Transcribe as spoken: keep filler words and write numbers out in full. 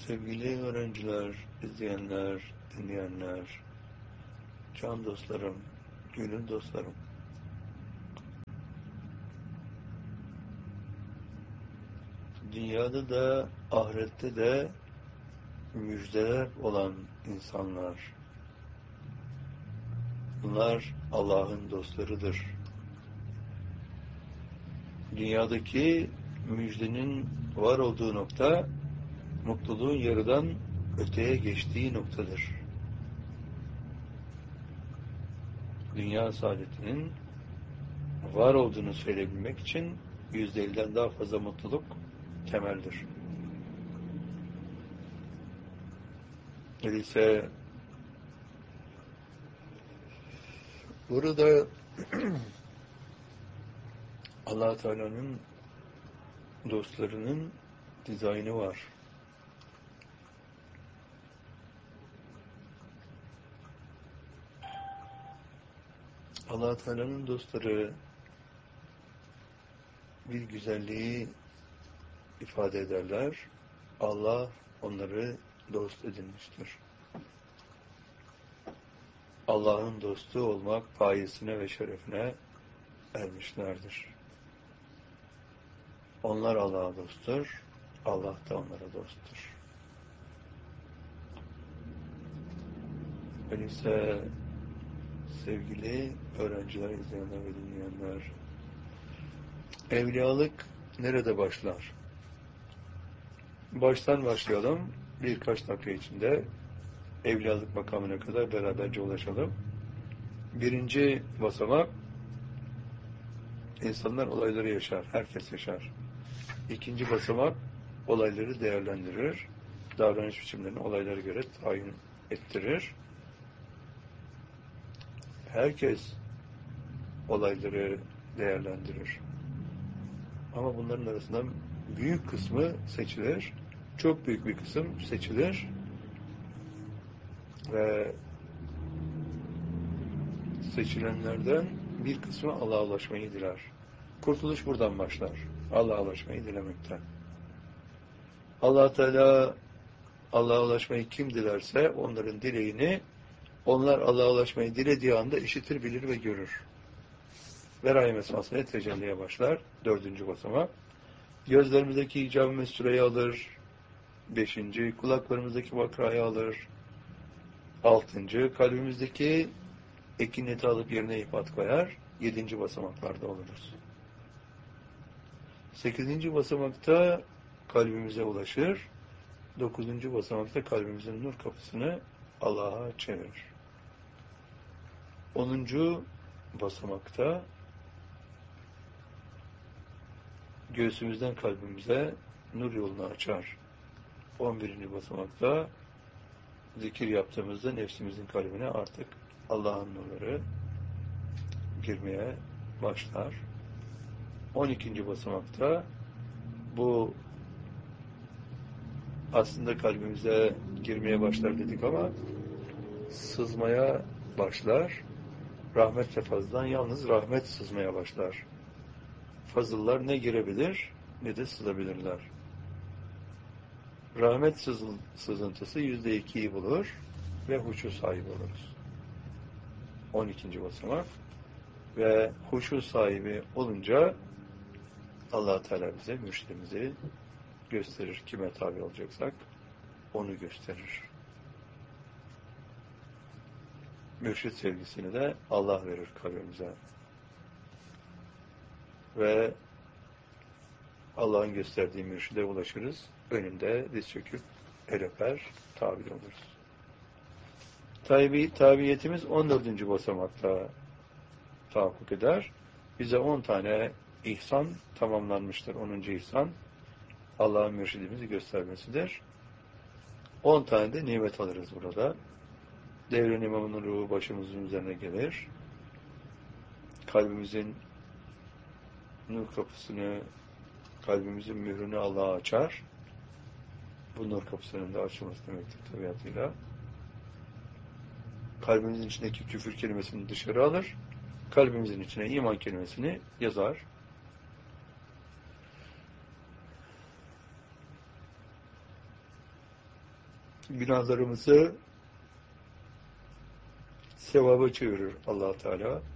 Sevgili öğrenciler, izleyenler, dinleyenler, can dostlarım, gönül dostlarım. Dünyada da, ahirette de müjdeler olan insanlar. Bunlar Allah'ın dostlarıdır. Dünyadaki müjdenin var olduğu nokta, mutluluğun yarıdan öteye geçtiği noktadır. Dünya saadetinin var olduğunu söyleyebilmek için yüzde elliden daha fazla mutluluk temeldir. Öyleyse burada Allah Teala'nın dostlarının dizaynı var. Allah Teala'nın dostları bir güzelliği ifade ederler. Allah onları dost edinmiştir. Allah'ın dostu olmak payesine ve şerefine ermişlerdir. Onlar Allah'a dosttur, Allah da onlara dosttur. Öyleyse sevgili öğrenciler, izleyenler ve dinleyenler, evliyalık nerede başlar? Baştan başlayalım. Birkaç dakika içinde evliyalık makamına kadar beraberce ulaşalım. Birinci basamak, insanlar olayları yaşar. Herkes yaşar. İkinci basamak, olayları değerlendirir. Davranış biçimlerini olaylara göre tayin ettirir. Herkes olayları değerlendirir. Ama bunların arasından büyük kısmı seçilir. Çok büyük bir kısım seçilir. Ve seçilenlerden bir kısmı Allah'a ulaşmayı diler. Kurtuluş buradan başlar. Allah'a ulaşmayı dilemekten. Allah Teala Allah'a ulaşmayı kim dilerse onların dileğini, onlar Allah'a ulaşmayı dilediği anda işitir, bilir ve görür. Ve rahim esmasına tecelliye başlar. Dördüncü basamak. Gözlerimizdeki icab-ı mesureyi alır. Beşinci, kulaklarımızdaki vakrayı alır. Altıncı, kalbimizdeki ekineti alıp yerine ifat koyar. Yedinci basamaklarda oluruz. Sekizinci basamakta kalbimize ulaşır. Dokuzuncu basamakta kalbimizin nur kapısını Allah'a çevirir. Onuncu basamakta göğsümüzden kalbimize nur yolunu açar. On birinci basamakta zikir yaptığımızda nefsimizin kalbine artık Allah'ın nurları girmeye başlar. On ikinci basamakta bu aslında kalbimize girmeye başlar dedik ama sızmaya başlar. Rahmet ve fazladan yalnız rahmet sızmaya başlar. Fazıllar ne girebilir ne de sızabilirler. Rahmet sızı, sızıntısı yüzde ikiyi bulur ve huşu sahibi oluruz. On ikinci basamak. Ve huşu sahibi olunca Allah Teala bize mürşidimizi gösterir. Kime tabi olacaksak onu gösterir. Mürşid sevgisini de Allah verir kalbimize. Ve Allah'ın gösterdiği mürşide ulaşırız. Önünde diz çöküp el öper, tabi oluruz. Tabi, tabiyetimiz on dördüncü basamakta tahakkuk eder. Bize on tane ihsan tamamlanmıştır. onuncu ihsan Allah'ın mürşidimizi göstermesidir. on tane de nimet alırız burada. Devrin imamının ruhu başımızın üzerine gelir. Kalbimizin nur kapısını, kalbimizin mührünü Allah'a açar. Bu nur kapısının da açılması demektir tabiatıyla. Kalbimizin içindeki küfür kelimesini dışarı alır. Kalbimizin içine iman kelimesini yazar. günahlarımızı sevaba çevirir Allah Teala.